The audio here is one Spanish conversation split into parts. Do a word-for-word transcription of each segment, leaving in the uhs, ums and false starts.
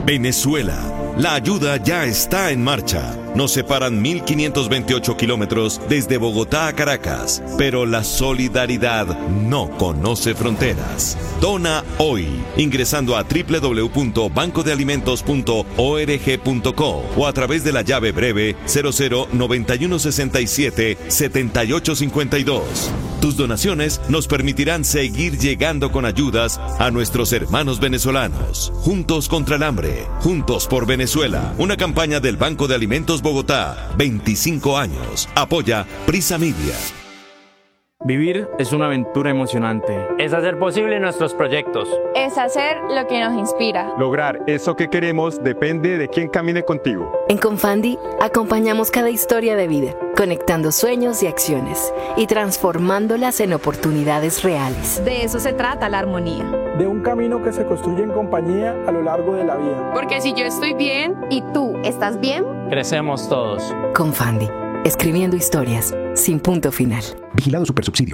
Venezuela. La ayuda ya está en marcha. Nos separan mil quinientos veintiocho kilómetros desde Bogotá a Caracas, pero la solidaridad no conoce fronteras. Dona hoy, ingresando a doble u doble u doble u punto banco de alimentos punto org punto co o a través de la llave breve cero cero noventa y uno sesenta y siete setenta y ocho cincuenta y dos. Tus donaciones nos permitirán seguir llegando con ayudas a nuestros hermanos venezolanos. Juntos contra el hambre, juntos por Venezuela. Una campaña del Banco de Alimentos Bogotá, veinticinco años. Apoya Prisa Media. Vivir es una aventura emocionante. Es hacer posible nuestros proyectos. Es hacer lo que nos inspira. Lograr eso que queremos depende de quién camine contigo. En Confandi acompañamos cada historia de vida, conectando sueños y acciones y transformándolas en oportunidades reales. De eso se trata la armonía. De un camino que se construye en compañía a lo largo de la vida. Porque si yo estoy bien y tú estás bien, crecemos todos. Confandi, escribiendo historias sin punto final. Vigilado Supersubsidio.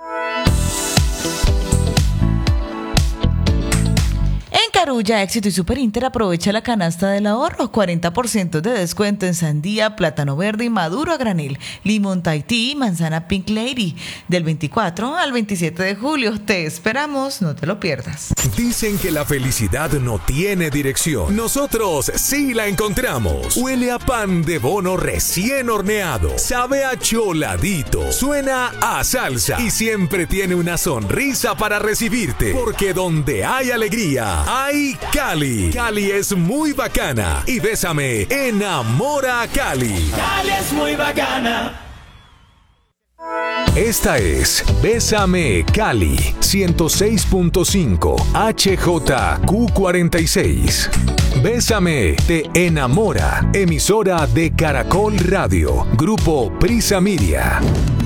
En Carulla, Éxito y Super Inter aprovecha la canasta del ahorro. cuarenta por ciento de descuento en sandía, plátano verde y maduro a granel, limón Tahití y manzana Pink Lady. Del veinticuatro al veintisiete de julio. Te esperamos, no te lo pierdas. Dicen que la felicidad no tiene dirección. Nosotros sí la encontramos. Huele a pan de bono recién horneado. Sabe a choladito. Suena a salsa. Y siempre tiene una sonrisa para recibirte. Porque donde hay alegría, hay Cali. Cali es muy bacana. Y Bésame enamora a Cali. Cali es muy bacana. Esta es Bésame Cali ciento seis punto cinco H J Q cuarenta y seis. Bésame te enamora. Emisora de Caracol Radio. Grupo Prisa Media.